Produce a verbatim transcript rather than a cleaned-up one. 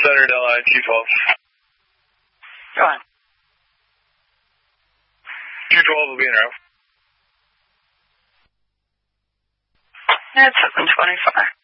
Center, Delhi, two twelve. Go on. two twelve will be in row. That's seven twenty-five.